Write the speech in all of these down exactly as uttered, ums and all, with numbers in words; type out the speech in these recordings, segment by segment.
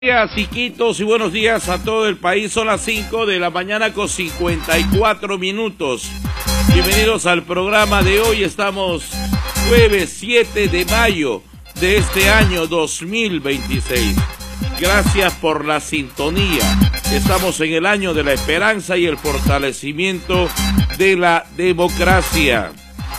Buenos días, Iquitos, y buenos días a todo el país. Son las cinco de la mañana con cincuenta y cuatro minutos. Bienvenidos al programa de hoy. Estamos jueves siete de mayo de este año dos mil veintiséis. Gracias por la sintonía. Estamos en el año de la esperanza y el fortalecimiento de la democracia.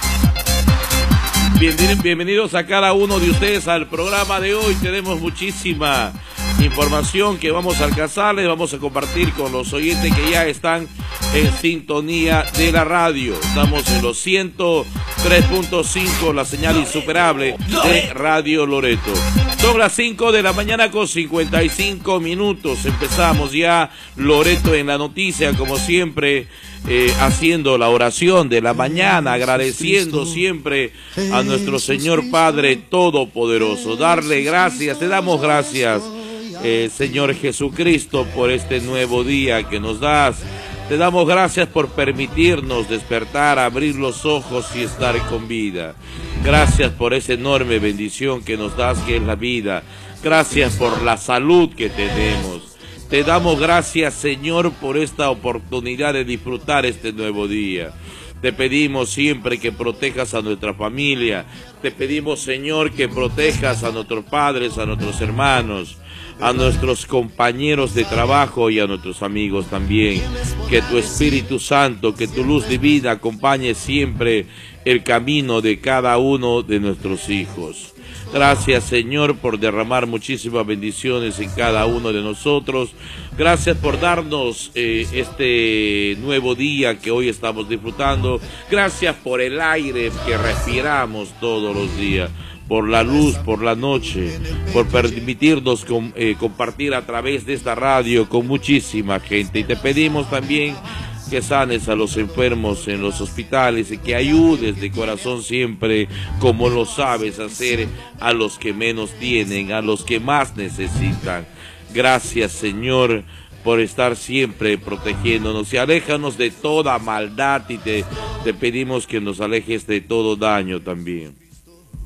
Bienvenidos a cada uno de ustedes al programa de hoy. Tenemos muchísima información que vamos a alcanzarles, vamos a compartir con los oyentes que ya están en sintonía de la radio. Estamos en los ciento tres punto cinco, la señal insuperable de Radio Loreto. Son las cinco de la mañana con cincuenta y cinco minutos. Empezamos ya Loreto en la noticia, como siempre, eh, haciendo la oración de la mañana, agradeciendo siempre a nuestro Señor Padre Todopoderoso. Darle gracias, te damos gracias, Eh, Señor Jesucristo, por este nuevo día que nos das. Te damos gracias por permitirnos despertar, abrir los ojos y estar con vida. Gracias por esa enorme bendición que nos das, que es la vida. Gracias por la salud que tenemos. Te damos gracias, Señor, por esta oportunidad de disfrutar este nuevo día. Te pedimos siempre que protejas a nuestra familia. Te pedimos, Señor, que protejas a nuestros padres, a nuestros hermanos, a nuestros compañeros de trabajo y a nuestros amigos también. Que tu Espíritu Santo, que tu luz divina acompañe siempre el camino de cada uno de nuestros hijos. Gracias, Señor, por derramar muchísimas bendiciones en cada uno de nosotros. Gracias por darnos eh, este nuevo día que hoy estamos disfrutando. Gracias por el aire que respiramos todos los días, por la luz, por la noche, por permitirnos com, eh, compartir a través de esta radio con muchísima gente. Y te pedimos también que sanes a los enfermos en los hospitales y que ayudes de corazón siempre, como lo sabes hacer, a los que menos tienen, a los que más necesitan. Gracias, Señor, por estar siempre protegiéndonos, y aléjanos de toda maldad, y te, te pedimos que nos alejes de todo daño también.